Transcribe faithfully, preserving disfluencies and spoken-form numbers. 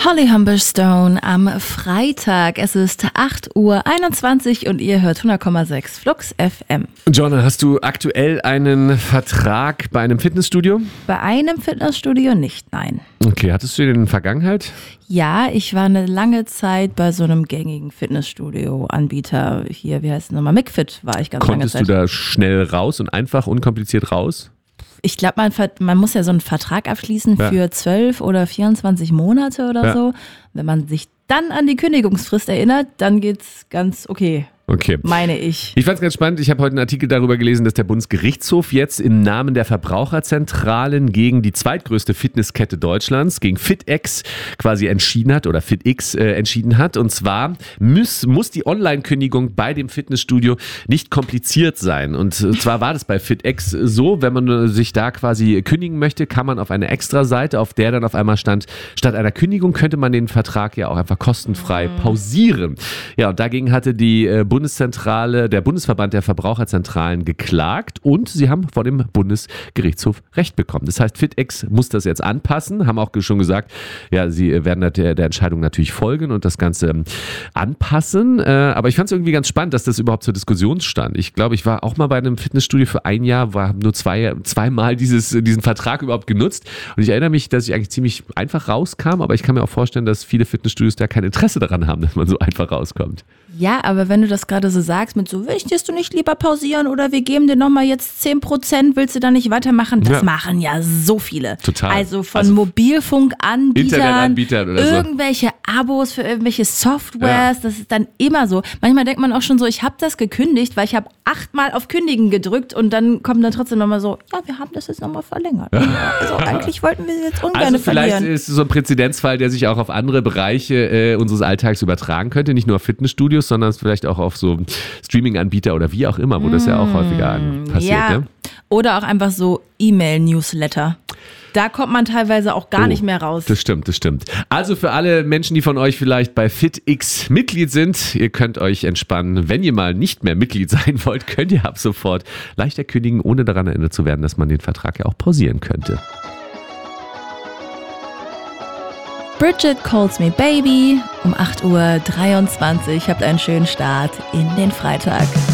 Holly Humberstone am Freitag. Es ist acht Uhr einundzwanzig und ihr hört hundert Komma sechs Flux F M. Jonna, hast du aktuell einen Vertrag bei einem Fitnessstudio? Bei einem Fitnessstudio nicht, nein. Okay, hattest du den in der Vergangenheit? Ja, ich war eine lange Zeit bei so einem gängigen Fitnessstudio-Anbieter. Hier, wie heißt es nochmal? McFit war ich ganz Konntest lange Zeit. du da schnell raus und einfach unkompliziert raus? Ich glaube, man, man muss ja so einen Vertrag abschließen Ja. für zwölf oder vierundzwanzig Monate oder Ja. so. Wenn man sich dann an die Kündigungsfrist erinnert, dann geht's ganz okay. Okay. Meine ich. Ich fand es ganz spannend. Ich habe heute einen Artikel darüber gelesen, dass der Bundesgerichtshof jetzt im Namen der Verbraucherzentralen gegen die zweitgrößte Fitnesskette Deutschlands, gegen FitX, quasi entschieden hat oder FitX äh, entschieden hat. Und zwar muss, muss die Online-Kündigung bei dem Fitnessstudio nicht kompliziert sein. Und zwar war das bei FitX so, wenn man sich da quasi kündigen möchte, kann man auf eine Extra-Seite, auf der dann auf einmal stand, statt einer Kündigung könnte man den Vertrag ja auch einfach kostenfrei pausieren. Ja, und dagegen hatte die äh, Bundeszentrale, der Bundesverband der Verbraucherzentralen geklagt und sie haben vor dem Bundesgerichtshof Recht bekommen. Das heißt, FitX muss das jetzt anpassen, haben auch schon gesagt, ja, sie werden der, der Entscheidung natürlich folgen und das Ganze anpassen. Aber ich fand es irgendwie ganz spannend, dass das überhaupt zur Diskussion stand. Ich glaube, ich war auch mal bei einem Fitnessstudio für ein Jahr, war nur zwei, zweimal dieses, diesen Vertrag überhaupt genutzt und ich erinnere mich, dass ich eigentlich ziemlich einfach rauskam, aber ich kann mir auch vorstellen, dass viele Fitnessstudios da kein Interesse daran haben, dass man so einfach rauskommt. Ja, aber wenn du das gerade so sagst, mit so, willst du nicht lieber pausieren oder wir geben dir nochmal jetzt zehn Prozent, willst du da nicht weitermachen? Das Ja. machen ja so viele. Total. Also von Also Mobilfunkanbietern, Internetanbietern oder so. irgendwelche Abos für irgendwelche Softwares, das ist dann immer so. Manchmal denkt man auch schon so, ich habe das gekündigt, weil ich habe achtmal auf Kündigen gedrückt und dann kommt dann trotzdem nochmal so, ja, wir haben das jetzt nochmal verlängert. Also eigentlich wollten wir jetzt ungern Also vielleicht verlieren. ist es so ein Präzedenzfall, der sich auch auf andere Bereiche äh, unseres Alltags übertragen könnte, nicht nur auf Fitnessstudios, sondern vielleicht auch auf so Streaming-Anbieter oder wie auch immer, wo das ja auch häufiger an passiert. Ja, Ne? oder auch einfach so E-Mail-Newsletter. Da kommt man teilweise auch gar Oh, nicht mehr raus. Das stimmt, das stimmt. Also für alle Menschen, die von euch vielleicht bei FitX Mitglied sind, ihr könnt euch entspannen. Wenn ihr mal nicht mehr Mitglied sein wollt, könnt ihr ab sofort leichter kündigen, ohne daran erinnert zu werden, dass man den Vertrag ja auch pausieren könnte. Bridget Calls Me Baby um acht Uhr dreiundzwanzig. Habt einen schönen Start in den Freitag.